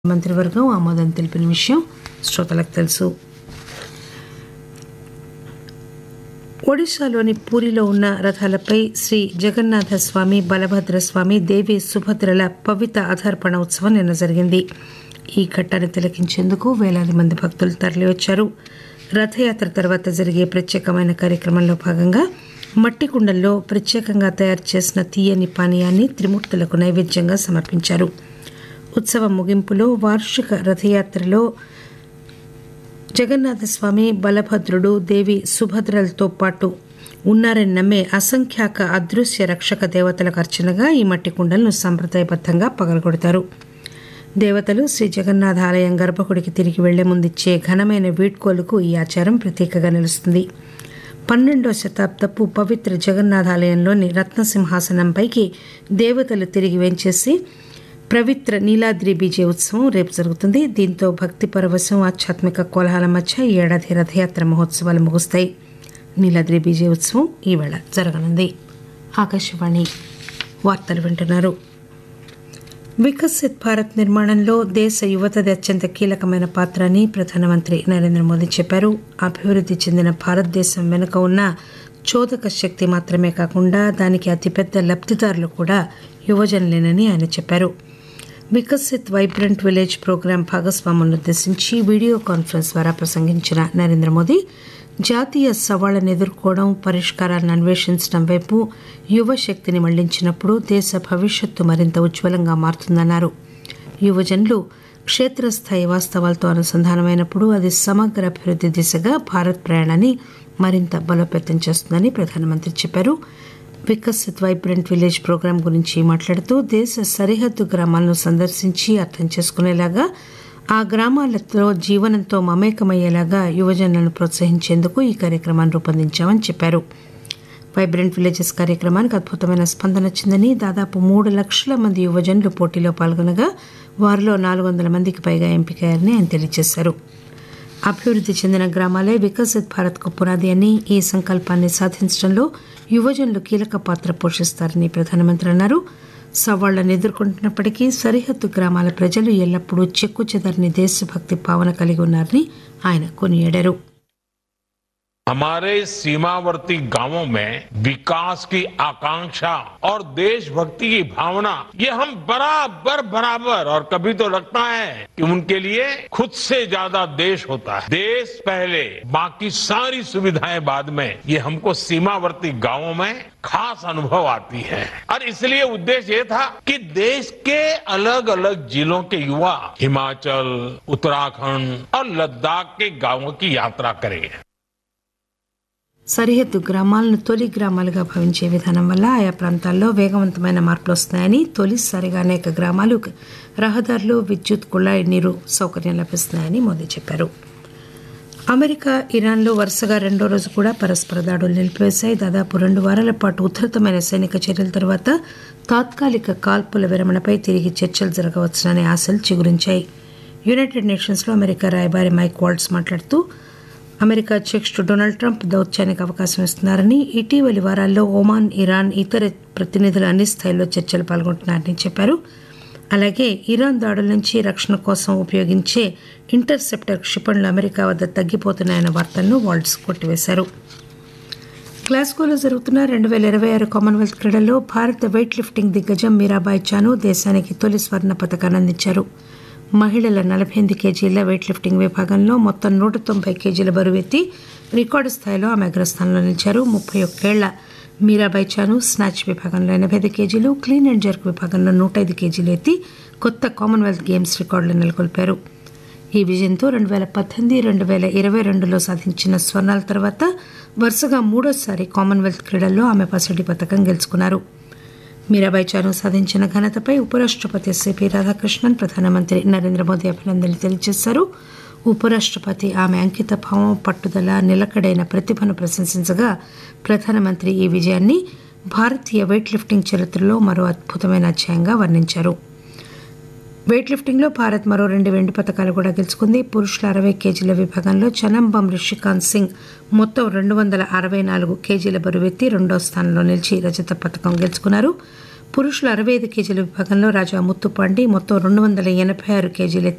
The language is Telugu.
మంత్రివర్గం ఆమోదం తెలిపిన విషయం శ్రోతలకు తెలుసు. ఒడిశాలోని పూరిలో ఉన్న రథాలపై శ్రీ జగన్నాథ స్వామి, బలభద్ర స్వామి, దేవి సుభద్రల పవిత అధర్పణ ఉత్సవం నిన్న జరిగింది. ఈ ఘట్టాన్ని తిలకించేందుకు వేలాది మంది భక్తులు తరలివచ్చారు. రథయాత్ర తర్వాత జరిగే ప్రత్యేకమైన కార్యక్రమంలో భాగంగా మట్టి కుండల్లో ప్రత్యేకంగా తయారు చేసిన తీయని పానీయాన్ని త్రిమూర్తులకు నైవేద్యంగా సమర్పించారు. ఉత్సవం ముగింపులో వార్షిక రథయాత్రలో జగన్నాథస్వామి, బలభద్రుడు, దేవి సుభద్రలతో పాటు ఉన్నారని నమ్మే అసంఖ్యాక అదృశ్య రక్షక దేవతలకు అర్చనగా ఈ మట్టి కుండలను సంప్రదాయబద్ధంగా పగలగొడతారు. దేవతలు శ్రీ జగన్నాథ ఆలయం గర్భగుడికి తిరిగి వెళ్లే ముందిచ్చే ఘనమైన వీడ్కోలుకు ఈ ఆచారం ప్రతీకగా నిలుస్తుంది. 12వ శతాబ్దపు పవిత్ర జగన్నాథాలయంలోని రత్నసింహాసనంపైకి దేవతలు తిరిగి వేంచేసి పవిత్ర నీలాద్రి బీజే ఉత్సవం రేపు జరుగుతుంది. దీంతో భక్తి పరవశం, ఆధ్యాత్మిక కోలాహల మధ్య ఈ ఏడాది రథయాత్ర మహోత్సవాలు ముగుస్తాయి. నీలాద్రి బీజే ఉత్సవం ఈవేళ జరగనుంది. ఆకాశవాణి వార్తలు వింటున్నారు. వికసిత్ భారత్ నిర్మాణంలో దేశ యువతది అత్యంత కీలకమైన పాత్ర అని ప్రధానమంత్రి నరేంద్ర మోదీ చెప్పారు. అభివృద్ధి చెందిన భారతదేశం వెనుక ఉన్న చోదక శక్తి మాత్రమే కాకుండా దానికి అతిపెద్ద లబ్ధిదారులు కూడా యువజనులేనని ఆయన చెప్పారు. వికసిత్ వైబ్రెంట్ విలేజ్ ప్రోగ్రాం భాగస్వాములను ఉద్దేశించి వీడియో కాన్ఫరెన్స్ ద్వారా ప్రసంగించిన నరేంద్ర మోదీ జాతీయ సవాళ్లను ఎదుర్కోవడం, పరిష్కారాలను అన్వేషించడం వైపు యువశక్తిని మళ్లించినప్పుడు దేశ భవిష్యత్తు మరింత ఉజ్వలంగా మారుతుందన్నారు. యువజనులు క్షేత్రస్థాయి వాస్తవాలతో అనుసంధానమైనప్పుడు అది సమగ్ర అభివృద్ధి దిశగా భారత్ ప్రయాణాన్ని మరింత బలోపేతం చేస్తుందని ప్రధానమంత్రి చెప్పారు. వికసిత్ వైబ్రెంట్ విలేజ్ ప్రోగ్రాం గురించి మాట్లాడుతూ దేశ సరిహద్దు గ్రామాలను సందర్శించి అర్థం చేసుకునేలాగా, ఆ గ్రామాలతో జీవనంతో మమేకమయ్యేలాగా యువజనులను ప్రోత్సహించేందుకు ఈ కార్యక్రమాన్ని రూపొందించామని చెప్పారు. వైబ్రెంట్ విలేజెస్ కార్యక్రమానికి అద్భుతమైన స్పందన వచ్చిందని, దాదాపు 3 లక్షల మంది యువజనులు పోటీలో పాల్గొనగా వారిలో 400 మందికి పైగా ఎంపికయ్యారని ఆయన తెలియజేశారు. అభివృద్ధి చెందిన గ్రామాలే వికసిత్ భారత్కు పునాది అని, ఈ సంకల్పాన్ని సాధించడంలో యువజనులు కీలక పాత్ర పోషిస్తారని ప్రధానమంత్రి అన్నారు. సవాళ్లను ఎదుర్కొంటున్నప్పటికీ సరిహద్దు గ్రామాల ప్రజలు ఎల్లప్పుడూ చెక్కుచెదరని దేశభక్తి భావన కలిగి ఉన్నారని ఆయన కొనియాడారు. हमारे सीमावर्ती गांवों में विकास की आकांक्षा और देशभक्ति की भावना, ये हम बराबर और कभी तो लगता है कि उनके लिए खुद से ज्यादा देश होता है. देश पहले, बाकी सारी सुविधाएं बाद में, ये हमको सीमावर्ती गांवों में खास अनुभव आती है. और इसलिए उद्देश्य ये था कि देश के अलग अलग जिलों के युवा हिमाचल, उत्तराखंड और लद्दाख के गांवों की यात्रा करें. సరిహద్దు గ్రామాలను తొలి గ్రామాలుగా భావించే విధానం వల్ల ఆయా ప్రాంతాల్లో వేగవంతమైన మార్పులు వస్తున్నాయని, తొలిసారిగా అనేక గ్రామాలు రహదారులు, విద్యుత్, కుళాయి నీరు సౌకర్యం లభిస్తున్నాయని మోదీ చెప్పారు. అమెరికా, ఇరాన్లో వరుసగా 2వ రోజు కూడా పరస్పర దాడులు నిలిపివేశాయి. దాదాపు 2 వారాల పాటు ఉధృతమైన సైనిక చర్యల తర్వాత తాత్కాలిక కాల్పుల విరమణపై తిరిగి చర్చలు జరగవచ్చుననే ఆశలు చిగురించాయి. యునైటెడ్ నేషన్స్లో అమెరికా రాయబారి మైక్ వాల్ట్స్ మాట్లాడుతూ అమెరికా అధ్యక్షుడు డొనాల్డ్ ట్రంప్ దౌత్యానికి అవకాశం ఇస్తున్నారని, ఇటీవలి వారాల్లో ఒమాన్, ఇరాన్ ఇతర ప్రతినిధులు అన్ని స్థాయిల్లో చర్చలు పాల్గొంటున్నారని చెప్పారు. అలాగే ఇరాన్ దాడుల నుంచి రక్షణ కోసం ఉపయోగించే ఇంటర్సెప్టర్ క్షిపణులు అమెరికా వద్ద తగ్గిపోతున్నాయన్న వార్తలను వాల్ట్స్ కొట్టివేశారు. గ్లాస్గోలో జరుగుతున్న 2026 కామన్వెల్త్ క్రీడల్లో భారత వెయిట్ లిఫ్టింగ్ దిగ్గజం మీరాబాయి చాను దేశానికి తొలి స్వర్ణ పతకాన్ని అందించారు. మహిళల 48 కేజీల వెయిట్ లిఫ్టింగ్ విభాగంలో మొత్తం 190 కేజీల బరువెత్తి రికార్డు స్థాయిలో ఆమె అగ్రస్థానంలో నిలిచారు. 31 ఏళ్ల మీరాబాయి చాను స్నాచ్ విభాగంలో 85 కేజీలు, క్లీన్ అండ్ జర్క్ విభాగంలో 105 కేజీలు ఎత్తి కొత్త కామన్వెల్త్ గేమ్స్ రికార్డులు నెలకొల్పారు. ఈ విజయంతో 2018, 2022లో సాధించిన స్వర్ణాల తర్వాత వరుసగా 3వసారి కామన్వెల్త్ క్రీడల్లో ఆమె పసిడి పతకం గెలుచుకున్నారు. మీరాబాయి చాను సాధించిన ఘనతపై ఉపరాష్ట్రపతి సిపి రాధాకృష్ణన్, ప్రధానమంత్రి నరేంద్ర మోదీ అభినందనలు తెలియజేశారు. ఉపరాష్ట్రపతి ఆమె అంకిత భావం, పట్టుదల, నిలకడైన ప్రతిభను ప్రశంసించగా ప్రధానమంత్రి ఈ విజయాన్ని భారతీయ వెయిట్ లిఫ్టింగ్ చరిత్రలో మరో అద్భుతమైన అధ్యాయంగా వర్ణించారు. వెయిట్ లిఫ్టింగ్లో భారత్ మరో 2 వెండి పతకాలు కూడా గెలుచుకుంది. పురుషుల 60 కేజీల విభాగంలో చనంబం రిషికాంత్ సింగ్ మొత్తం 264 కేజీల బరువెత్తి 2వ స్థానంలో నిలిచి రజత పతకం గెలుచుకున్నారు. పురుషుల 65 కేజీల విభాగంలో రాజా ముత్తుపాండి మొత్తం 286 కేజీలెత్తి